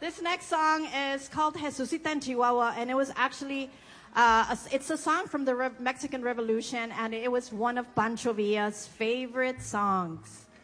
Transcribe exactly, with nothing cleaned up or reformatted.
This next song is called Jesucita en Chihuahua, and it was actually, uh, a, it's a song from the Re- Mexican Revolution, and it was one of Pancho Villa's favorite songs.